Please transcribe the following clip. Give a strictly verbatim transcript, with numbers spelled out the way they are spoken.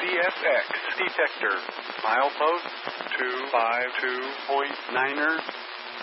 S X detector. Milepost two five two point niner.